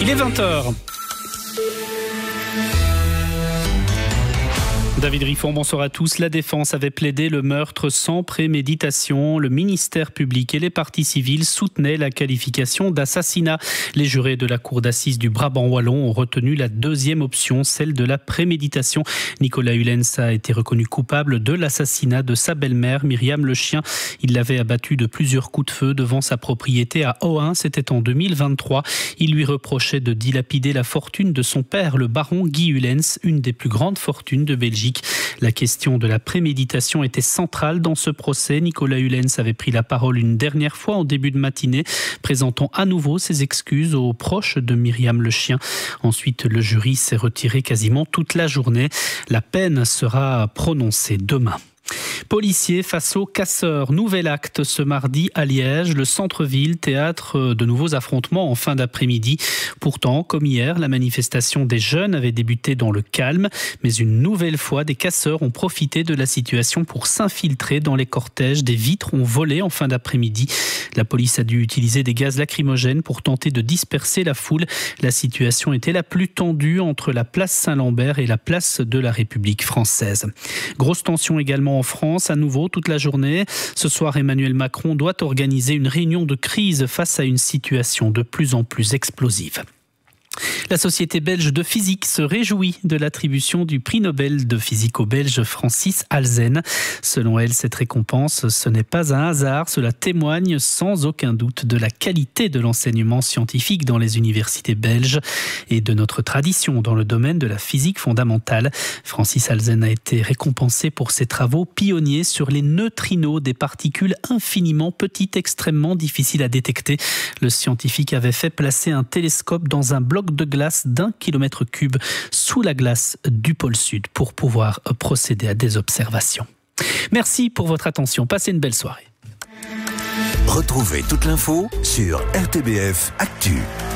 Il est 20h. David Riffon, bonsoir à tous. La défense avait plaidé le meurtre sans préméditation. Le ministère public et les parties civiles soutenaient la qualification d'assassinat. Les jurés de la cour d'assises du Brabant wallon ont retenu la deuxième option, celle de la préméditation. Nicolas Hulens a été reconnu coupable de l'assassinat de sa belle-mère, Myriam Le Chien. Il l'avait abattu de plusieurs coups de feu devant sa propriété à Ohain. C'était en 2023. Il lui reprochait de dilapider la fortune de son père, le baron Guy Hulens, une des plus grandes fortunes de Belgique. La question de la préméditation était centrale dans ce procès. Nicolas Hulens avait pris la parole une dernière fois en début de matinée, présentant à nouveau ses excuses aux proches de Myriam Le Chien. Ensuite, le jury s'est retiré quasiment toute la journée. La peine sera prononcée demain. Policiers face aux casseurs. Nouvel acte ce mardi à Liège, le centre-ville, théâtre de nouveaux affrontements en fin d'après-midi. Pourtant, comme hier, la manifestation des jeunes avait débuté dans le calme, mais une nouvelle fois, des casseurs ont profité de la situation pour s'infiltrer dans les cortèges. Des vitres ont volé en fin d'après-midi. La police a dû utiliser des gaz lacrymogènes pour tenter de disperser la foule. La situation était la plus tendue entre la place Saint-Lambert et la place de la République française. Grosse tension également en France, à nouveau toute la journée. Ce soir, Emmanuel Macron doit organiser une réunion de crise face à une situation de plus en plus explosive. La Société belge de physique se réjouit de l'attribution du prix Nobel de physique au Belge Francis Halzen. Selon elle, cette récompense, ce n'est pas un hasard. Cela témoigne sans aucun doute de la qualité de l'enseignement scientifique dans les universités belges et de notre tradition dans le domaine de la physique fondamentale. Francis Halzen a été récompensé pour ses travaux pionniers sur les neutrinos, des particules infiniment petites, extrêmement difficiles à détecter. Le scientifique avait fait placer un télescope dans un bloc de glace d'1 km3 sous la glace du pôle Sud pour pouvoir procéder à des observations. Merci pour votre attention. Passez une belle soirée. Retrouvez toute l'info sur RTBF Actu.